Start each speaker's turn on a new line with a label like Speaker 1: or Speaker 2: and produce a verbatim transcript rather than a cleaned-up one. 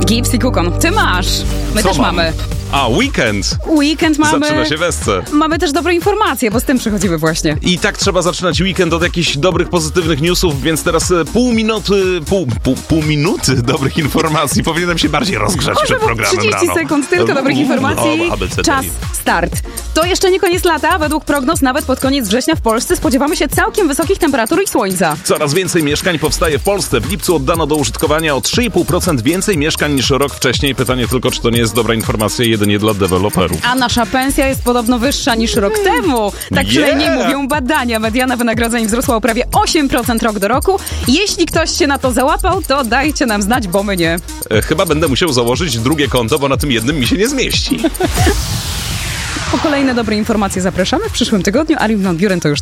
Speaker 1: Gibbs i Kukon. Ty masz. My
Speaker 2: Co
Speaker 1: też
Speaker 2: mam?
Speaker 1: mamy.
Speaker 2: A, weekend.
Speaker 1: Weekend mamy.
Speaker 2: Zaczyna się wesce.
Speaker 1: Mamy też dobre informacje, bo z tym przychodzimy właśnie.
Speaker 2: I tak trzeba zaczynać weekend od jakichś dobrych, pozytywnych newsów, więc teraz e, pół minuty, pół, pół, pół minuty dobrych informacji. Powinienem się bardziej rozgrzać przed programem
Speaker 1: trzydzieści
Speaker 2: rano.
Speaker 1: sekund tylko dobrych informacji.
Speaker 2: A B C D.
Speaker 1: Czas, start. To jeszcze nie koniec lata. Według prognoz nawet pod koniec września w Polsce spodziewamy się całkiem wysokich temperatur i słońca.
Speaker 2: Coraz więcej mieszkań powstaje w Polsce. W lipcu oddano do użytkowania o trzy i pół procent więcej mieszkań niż rok wcześniej. Pytanie tylko, czy to nie jest dobra informacja jedynie dla deweloperów.
Speaker 1: A nasza pensja jest podobno wyższa niż rok temu. Tak przynajmniej
Speaker 2: Yeah.
Speaker 1: mówią badania. Mediana wynagrodzeń wzrosła o prawie osiem procent rok do roku. Jeśli ktoś się na to załapał, to dajcie nam znać, bo my nie.
Speaker 2: E, chyba będę musiał założyć drugie konto, bo na tym jednym mi się nie zmieści.
Speaker 1: Po kolejne dobre informacje zapraszamy w przyszłym tygodniu. Armin van Buuren to już